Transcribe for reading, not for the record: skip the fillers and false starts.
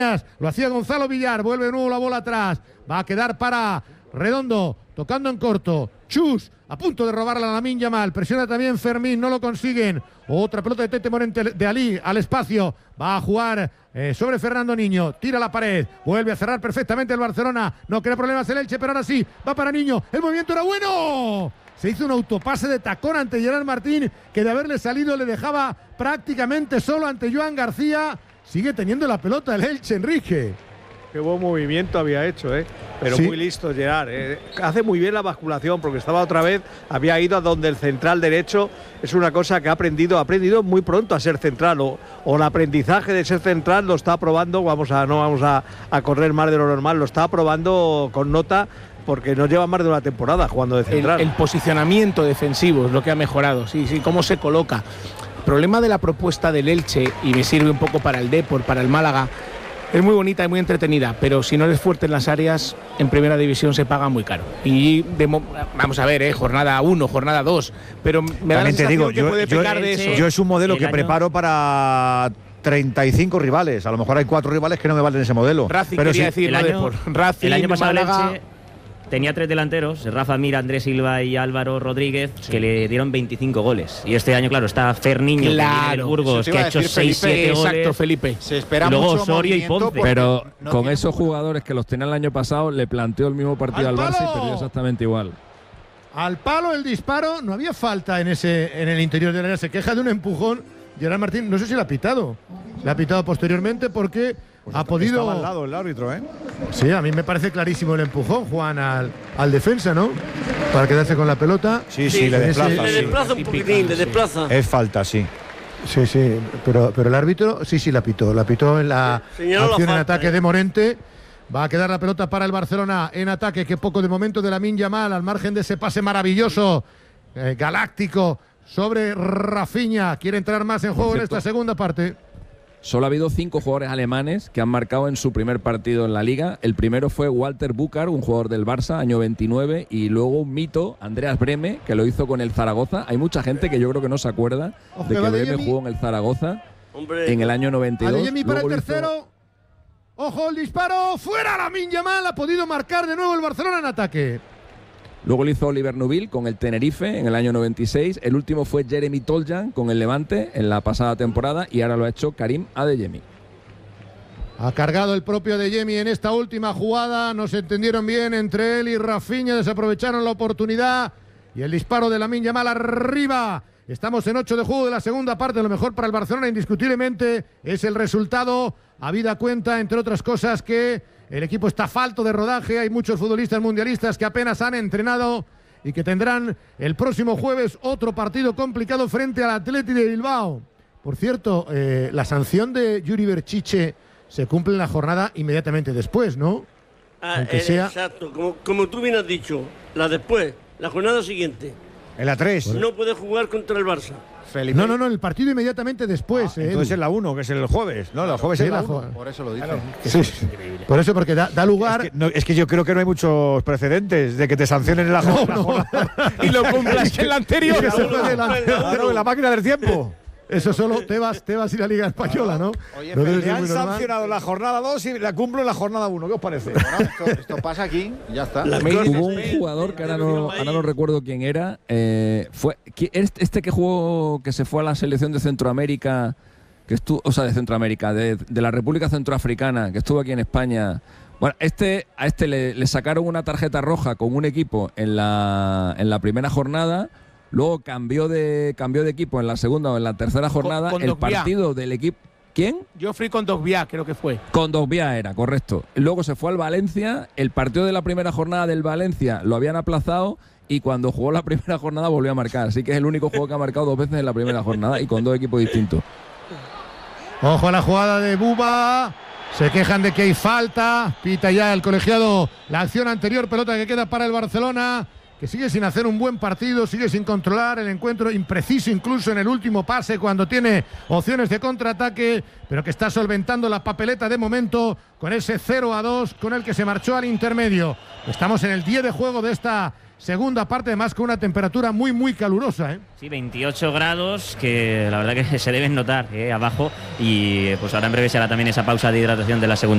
Lo hacía Gonzalo Villar, vuelve de nuevo la bola atrás, va a quedar para Redondo, tocando en corto, Chus, a punto de robarla a Lamine Yamal, presiona también Fermín, no lo consiguen, otra pelota de Tete Morente de Ali al espacio, va a jugar sobre Fernando Niño, tira la pared, vuelve a cerrar perfectamente el Barcelona, no crea problemas el Elche, pero ahora sí, va para Niño, el movimiento era bueno. Se hizo un autopase de tacón ante Gerard Martín, que de haberle salido le dejaba prácticamente solo ante Joan García. Sigue teniendo la pelota el Elche, Enrique. Qué buen movimiento había hecho, pero sí, muy listo Gerard. Hace muy bien la basculación, porque estaba otra vez, había ido a donde el central derecho. Es una cosa que ha aprendido muy pronto a ser central, o el aprendizaje de ser central lo está probando. No vamos a correr más de lo normal, lo está probando con nota, porque no lleva más de una temporada jugando de central. El posicionamiento defensivo es lo que ha mejorado, sí, cómo se coloca. El problema de la propuesta del Elche, y me sirve un poco para el Depor, para el Málaga, es muy bonita y muy entretenida, pero si no eres fuerte en las áreas, en primera división se paga muy caro. Y vamos a ver, jornada 1, jornada 2, pero me da la sensación que puede pecar de eso. Yo es un modelo que preparo para 35 rivales. A lo mejor hay 4 rivales que no me valen ese modelo. Racing, pero quería decir, el año pasado Málaga, Elche tenía 3 delanteros, Rafa Mir, Andrés Silva y Álvaro Rodríguez, que le dieron 25 goles. Y este año, claro, está Ferniño, claro, Burgos, que ha hecho 6-7 goles. Exacto, Felipe. Se espera y luego mucho Osorio y Ponce. Pero no con esos jugadores que los tenía el año pasado, le planteó el mismo partido al Barça y perdió exactamente igual. Al palo el disparo, no había falta en el interior del área. Se queja de un empujón Gerard Martín, no sé si lo ha pitado. Le ha pitado posteriormente porque ha podido. Estaba al lado el árbitro, Sí, a mí me parece clarísimo el empujón, Juan, al defensa, ¿no? Para quedarse con la pelota. Sí, le desplaza. Le desplaza un poquitín, le desplaza. Es falta, sí. Sí, pero el árbitro sí la pitó. La pitó en la acción en ataque de Morente. Va a quedar la pelota para el Barcelona en ataque. Qué poco de momento de Lamine Yamal, al margen de ese pase maravilloso, galáctico, sobre Rafinha. Quiere entrar más en juego en esta segunda parte. Solo ha habido 5 jugadores alemanes que han marcado en su primer partido en la Liga. El primero fue Walter Buchar, un jugador del Barça, año 29, y luego un mito, Andreas Brehme, que lo hizo con el Zaragoza. Hay mucha gente que yo creo que no se acuerda de que Brehme jugó en el Zaragoza en el año 92. Adeyemi para el tercero. ¡Ojo el disparo! ¡Fuera Lamine Yamal! Ha podido marcar de nuevo el Barcelona en ataque. Luego lo hizo Oliver Nubil con el Tenerife en el año 96. El último fue Jeremy Toljan con el Levante en la pasada temporada y ahora lo ha hecho Karim Adeyemi. Ha cargado el propio Adeyemi en esta última jugada. No se entendieron bien entre él y Rafinha. Desaprovecharon la oportunidad. Y el disparo de Lamine Yamal arriba. Estamos en 8 de juego de la segunda parte. Lo mejor para el Barcelona indiscutiblemente es el resultado. Habida cuenta, entre otras cosas, que el equipo está falto de rodaje. Hay muchos futbolistas mundialistas que apenas han entrenado y que tendrán el próximo jueves otro partido complicado frente al Athletic de Bilbao. Por cierto, la sanción de Yuri Berchiche se cumple en la jornada inmediatamente después, ¿no? Exacto, como tú bien has dicho, la jornada siguiente. En la 3. No puede jugar contra el Barça. Felipe. No, el partido inmediatamente después. Entonces es la 1, que es el jueves. No, el jueves es la 1. Por eso lo dice. Claro, sí. Por eso, porque da lugar. Es que yo creo que no hay muchos precedentes de que te sancionen en la jornada. Y lo cumplas en la anterior. La máquina del tiempo. Eso solo Tebas y la Liga Española, ¿no? Oye, no le han sancionado la jornada 2 y la cumplo en la jornada 1. ¿Qué os parece? Bueno, esto pasa aquí y ya está. Hubo un jugador que ahora no recuerdo quién era. Fue este que se fue a la selección de Centroamérica, que estuvo, o sea, de Centroamérica, de la República Centroafricana, que estuvo aquí en España. Bueno, a este le sacaron una tarjeta roja con un equipo en la primera jornada. Luego cambió de equipo en la segunda o en la tercera jornada. Con el partido del equipo. ¿Quién? Geoffrey Kondogbia, creo que fue. Kondogbia era, correcto. Luego se fue al Valencia. El partido de la primera jornada del Valencia lo habían aplazado y cuando jugó la primera jornada volvió a marcar. Así que es el único juego que ha marcado 2 veces en la primera jornada y con 2 equipos distintos. Ojo a la jugada de Buba. Se quejan de que hay falta. Pita ya el colegiado la acción anterior. Pelota que queda para el Barcelona, que sigue sin hacer un buen partido, sigue sin controlar el encuentro, impreciso incluso en el último pase cuando tiene opciones de contraataque, pero que está solventando la papeleta de momento con ese 0-2 con el que se marchó al intermedio. Estamos en el 10 de juego de esta segunda parte, además con una temperatura muy, muy calurosa, Sí, 28 grados, que la verdad que se deben notar abajo, y pues ahora en breve será también esa pausa de hidratación de la segunda.